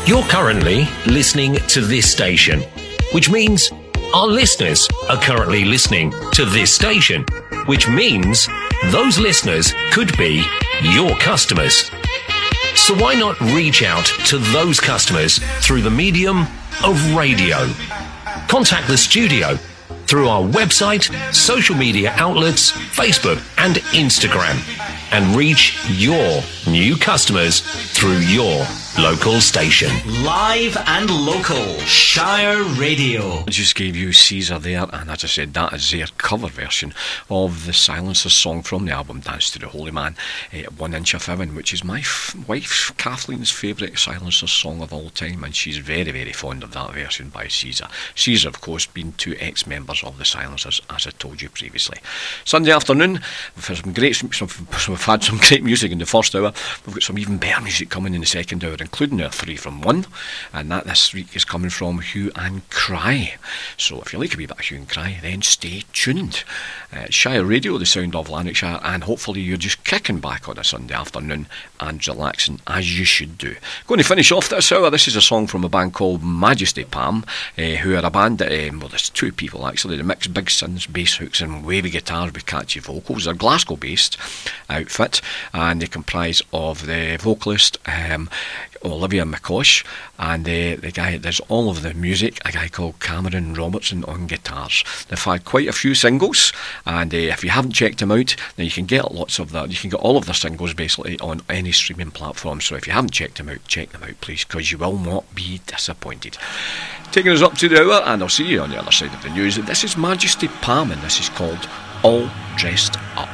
You're currently listening to this station, which means our listeners are currently listening to this station, which means those listeners could be your customers. So why not reach out to those customers through the medium of radio? Contact the studio through our website, social media outlets, Facebook and Instagram, and reach your new customers through your local station. Live and local, Shire Radio. I just gave you Caesar there, and as I said, that is their cover version of the Silencers song from the album Dance to the Holy Man, 1 Inch of Heaven, which is my wife Kathleen's favourite Silencers song of all time, and she's very, very fond of that version by Caesar. Caesar, of course, being two ex-members of the Silencers, as I told you previously. Sunday afternoon, we've had some great music in the first hour. We've got some even better music coming in the second hour, including our 3 from 1, and that this week is coming from Hue and Cry. So if you like a wee bit of Hue and Cry, then stay tuned. Shire Radio, the sound of Lanarkshire, and hopefully you're just kicking back on a Sunday afternoon and relaxing as you should do. Going to finish off this hour. This is a song from a band called Majesty Palm, who are a band that, well, there's 2 people actually. They mix big synths, bass hooks and wavy guitars with catchy vocals. They're a Glasgow-based outfit, and they comprise of the vocalist Olivia McCosh, and the guy that does all of the music, a guy called Cameron Robertson on guitars. They've had quite a few singles, and if you haven't checked them out, then you can get lots of that. You can get all of their singles basically on any streaming platform. So if you haven't checked them out, check them out please, because you will not be disappointed. Taking us up to the hour, and I'll see you on the other side of the news. This is Majesty Palm, and this is called All Dressed Up.